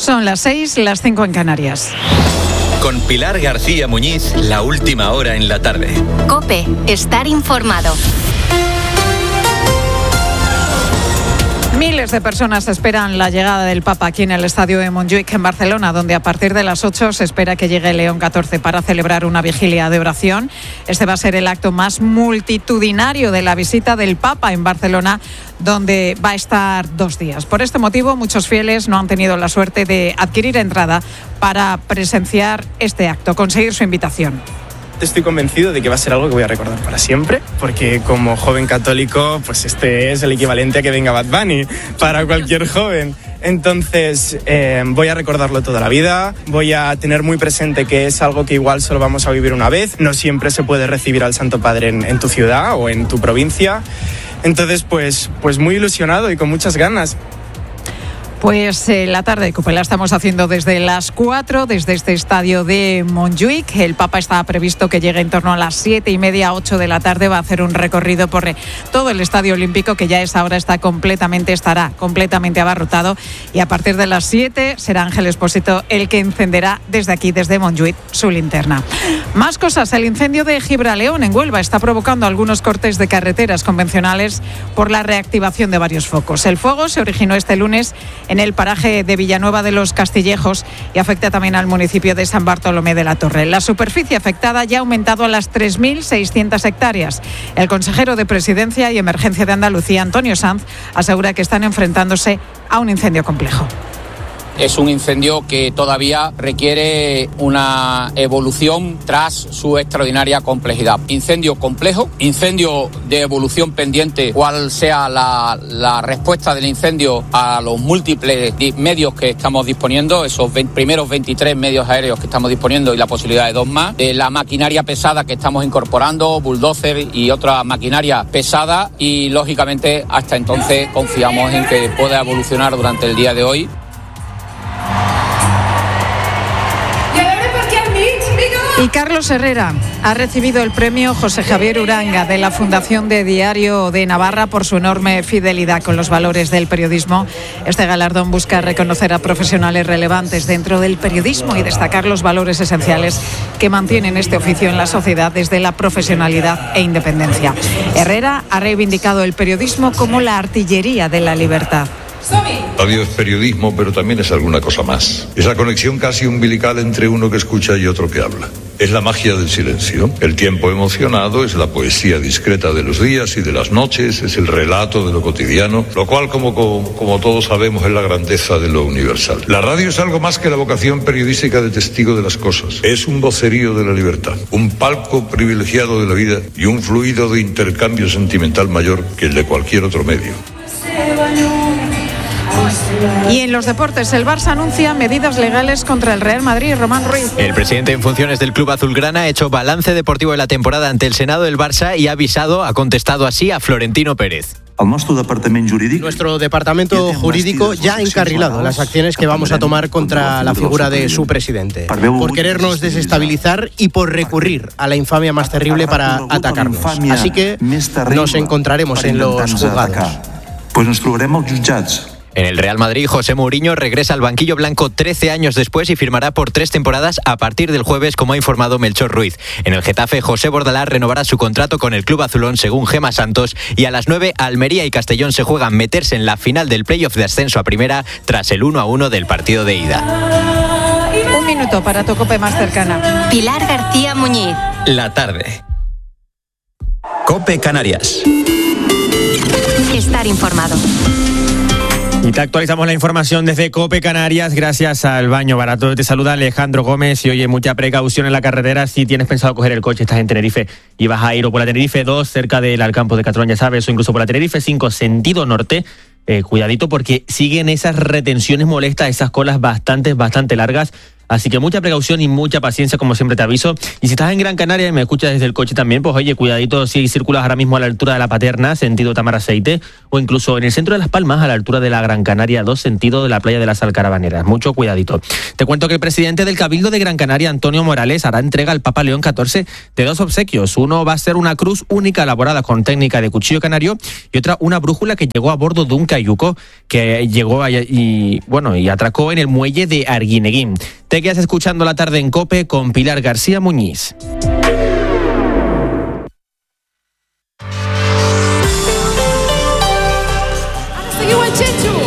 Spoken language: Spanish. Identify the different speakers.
Speaker 1: Son las 6, las 5 en Canarias.
Speaker 2: Con Pilar García Muñiz, la última hora en la tarde.
Speaker 3: COPE, estar informado.
Speaker 1: Miles de personas esperan la llegada del Papa aquí en el estadio de Montjuïc, en Barcelona, donde a partir de las 8 se espera que llegue León XIV para celebrar una vigilia de oración. Este va a ser el acto más multitudinario de la visita del Papa en Barcelona, donde va a estar 2 días. Por este motivo, muchos fieles no han tenido la suerte de adquirir entrada para presenciar este acto, conseguir su invitación.
Speaker 4: Estoy convencido de que va a ser algo que voy a recordar para siempre, porque como joven católico, pues este es el equivalente a que venga Bad Bunny para cualquier joven. Entonces voy a recordarlo toda la vida, voy a tener muy presente que es algo que igual solo vamos a vivir una vez, no siempre se puede recibir al Santo Padre en tu ciudad o en tu provincia. Entonces pues muy ilusionado y con muchas ganas.
Speaker 1: Pues la tarde de COPE la estamos haciendo desde las 4, desde este estadio de Montjuïc. El Papa está previsto que llegue en torno a las 7:30, 8 de la tarde. Va a hacer un recorrido por todo el Estadio Olímpico, que ya a esa hora estará completamente abarrotado. Y a partir de las 7 será Ángel Expósito el que encenderá desde aquí, desde Montjuïc, su linterna. Más cosas. El incendio de Gibraleón, en Huelva, está provocando algunos cortes de carreteras convencionales por la reactivación de varios focos. El fuego se originó este lunes en el paraje de Villanueva de los Castillejos y afecta también al municipio de San Bartolomé de la Torre. La superficie afectada ya ha aumentado a las 3.600 hectáreas. El consejero de Presidencia y Emergencia de Andalucía, Antonio Sanz, asegura que están enfrentándose a un incendio complejo.
Speaker 5: Es un incendio que todavía requiere una evolución tras su extraordinaria complejidad. Incendio complejo, incendio de evolución pendiente, cuál sea la respuesta del incendio a los múltiples medios que estamos disponiendo, esos primeros 23 medios aéreos que estamos disponiendo y la posibilidad de 2 más, de la maquinaria pesada que estamos incorporando, bulldozer y otra maquinaria pesada, y lógicamente hasta entonces confiamos en que pueda evolucionar durante el día de hoy.
Speaker 1: Y Carlos Herrera ha recibido el premio José Javier Uranga de la Fundación de Diario de Navarra por su enorme fidelidad con los valores del periodismo. Este galardón busca reconocer a profesionales relevantes dentro del periodismo y destacar los valores esenciales que mantienen este oficio en la sociedad desde la profesionalidad e independencia. Herrera ha reivindicado el periodismo como la artillería de la libertad.
Speaker 6: Radio es periodismo, pero también es alguna cosa más. Esa conexión casi umbilical entre uno que escucha y otro que habla. Es la magia del silencio. El tiempo emocionado es la poesía discreta de los días y de las noches, es el relato de lo cotidiano, lo cual, como todos sabemos, es la grandeza de lo universal. La radio es algo más que la vocación periodística de testigo de las cosas. Es un vocerío de la libertad, un palco privilegiado de la vida y un fluido de intercambio sentimental mayor que el de cualquier otro medio.
Speaker 1: Y en los deportes, el Barça anuncia medidas legales contra el Real Madrid. Román Ruiz.
Speaker 7: El presidente en funciones del club azulgrana ha hecho balance deportivo de la temporada ante el Senado del Barça y ha contestado así a Florentino Pérez.
Speaker 8: Nuestro departamento jurídico ya ha encarrilado las acciones que vamos a tomar contra la figura de su presidente, por querernos desestabilizar y por recurrir a la infamia más terrible para atacarnos. Así que nos encontraremos en los juzgados.
Speaker 9: Pues nos trobaremos jutjats.
Speaker 7: En el Real Madrid, José Mourinho regresa al banquillo blanco 13 años después y firmará por 3 temporadas a partir del jueves, como ha informado Melchor Ruiz. En el Getafe, José Bordalás renovará su contrato con el club azulón, según Gemma Santos, y a las 9, Almería y Castellón se juegan meterse en la final del playoff de ascenso a primera tras el 1-1 del partido de ida.
Speaker 1: 1 minuto para tu COPE más cercana.
Speaker 3: Pilar García Muñiz.
Speaker 2: La tarde. COPE Canarias.
Speaker 3: Estar informado.
Speaker 10: Y te actualizamos la información desde COPE Canarias gracias al Baño Barato. Te saluda Alejandro Gómez y oye, mucha precaución en la carretera si tienes pensado coger el coche, estás en Tenerife y vas a ir o por la Tenerife 2 cerca del Alcampo de Catrón, ya sabes, o incluso por la Tenerife 5 sentido norte. Cuidadito porque siguen esas retenciones molestas, esas colas bastante largas Así que mucha precaución y mucha paciencia, como siempre te aviso. Y si estás en Gran Canaria y me escuchas desde el coche también, pues oye, cuidadito si circulas ahora mismo a la altura de la Paterna, sentido Tamaraceite, o incluso en el centro de Las Palmas, a la altura de la Gran Canaria 2, sentido de la playa de las Alcarabaneras. Mucho cuidadito. Te cuento que el presidente del Cabildo de Gran Canaria, Antonio Morales, hará entrega al Papa León XIV de 2 obsequios. Uno va a ser una cruz única elaborada con técnica de cuchillo canario y otra una brújula que llegó a bordo de un cayuco que llegó y atracó en el muelle de Arguineguín. Te quedas escuchando La Tarde en COPE con Pilar García Muñiz.